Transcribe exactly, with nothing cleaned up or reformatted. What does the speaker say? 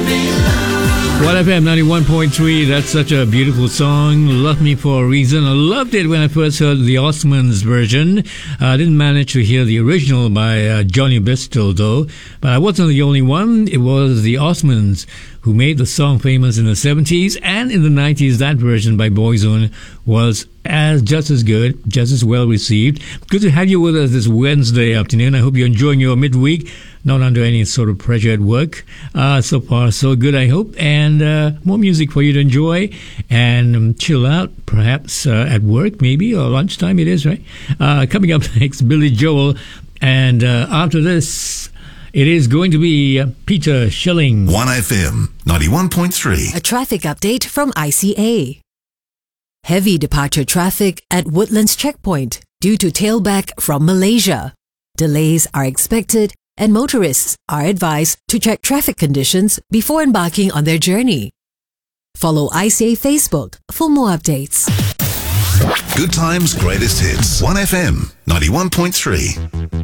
one F M ninety-one point three, that's such a beautiful song. Love Me For a Reason. I loved it when I first heard the Osmonds version. I didn't manage to hear the original by uh, Johnny Bristol, though. But I wasn't the only one. It was the Osmonds who made the song famous in the seventies, and in the nineties. That version by Boyzone was as just as good, just as well received. Good to have you with us this Wednesday afternoon. I hope you're enjoying your midweek, not under any sort of pressure at work. Uh, so far, so good, I hope. And uh, more music for you to enjoy and um, chill out, perhaps uh, at work, maybe, or lunchtime it is, right? Uh, coming up next, Billy Joel. And uh, after this, it is going to be uh, Peter Schilling. one F M ninety-one point three. A traffic update from I C A. Heavy departure traffic at Woodlands Checkpoint due to tailback from Malaysia. Delays are expected and motorists are advised to check traffic conditions before embarking on their journey. Follow I C A Facebook for more updates. Good times, greatest hits. one F M ninety-one point three.